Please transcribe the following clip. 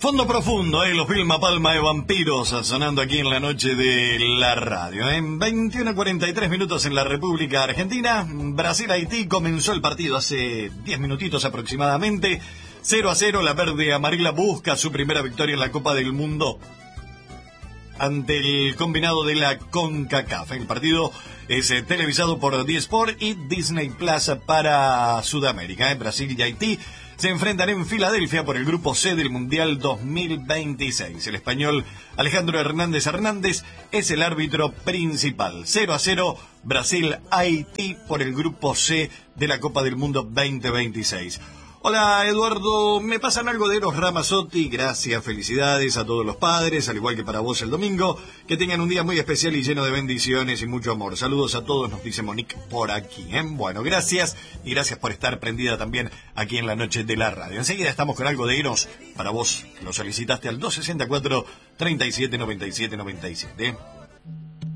Fondo profundo, los Vilma Palma de Vampiros sonando aquí en la noche de la radio. En 21:43 minutos en la República Argentina, Brasil-Haití comenzó el partido hace 10 minutitos aproximadamente. 0-0, la verde amarela busca su primera victoria en la Copa del Mundo ante el combinado de la CONCACAF. El partido es televisado por D-Sport y Disney Plus para Sudamérica. Brasil y Haití se enfrentan en Filadelfia por el grupo C del Mundial 2026. El español Alejandro Hernández es el árbitro principal. 0-0, Brasil-Haití por el grupo C de la Copa del Mundo 2026. Hola Eduardo, me pasan algo de Eros Ramazzotti, gracias, felicidades a todos los padres, al igual que para vos el domingo, que tengan un día muy especial y lleno de bendiciones y mucho amor. Saludos a todos, nos dice Monique por aquí, ¿eh? Bueno, gracias, y gracias por estar prendida también aquí en la noche de la radio. Enseguida estamos con algo de Eros para vos, que lo solicitaste al 264-3797-97.